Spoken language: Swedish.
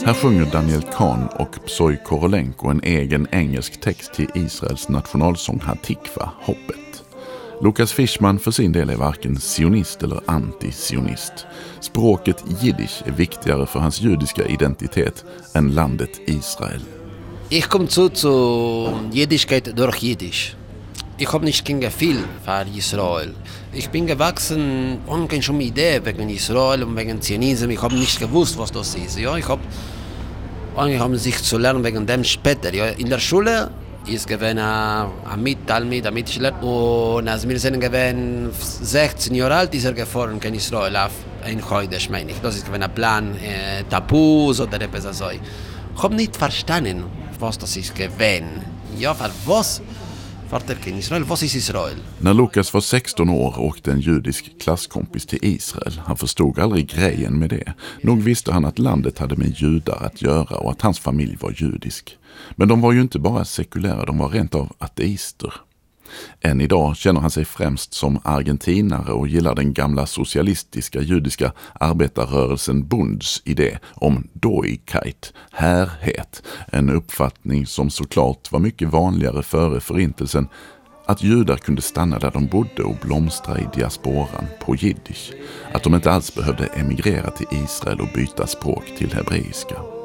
Här sjunger Daniel Kahn och Psy Korolenko en egen engelsk text till Israels nationalsång Hatikva, hoppet. Lukas Fishman för sin del är varken sionist eller anti-sionist. Språket jiddisch är viktigare för hans judiska identitet än landet Israel. Ich komme zu Jiddischkeit durch Jiddisch. Ich habe nicht kein Gefühl für Israel. Ich bin gewachsen und keine schon Idee wegen Israel und wegen Zionismus. Ich habe nicht gewusst, was das ist. Ja, ich habe sich zu lernen wegen dem später. Ja, in der Schule ist gewesen ein Mitschüler und als wir sind gewesen 16 Jahre alt, ist gefahren in Israel auf ein Chodesh, meine ich. Das ist gewesen ein Plan, Tabus oder etwas so. Ich habe nicht verstanden, was das ist gewesen. Ja, für was? Vad är Israel? När Lukas var 16 år åkte en judisk klasskompis till Israel. Han förstod aldrig grejen med det. Nog visste han att landet hade med judar att göra och att hans familj var judisk. Men de var ju inte bara sekulära, de var rent av ateister. Än idag känner han sig främst som argentinare och gillar den gamla socialistiska judiska arbetarrörelsen Bunds idé om Doigkeit, härhet, en uppfattning som såklart var mycket vanligare före förintelsen, att judar kunde stanna där de bodde och blomstra i diasporan på jiddisch, att de inte alls behövde emigrera till Israel och byta språk till hebreiska.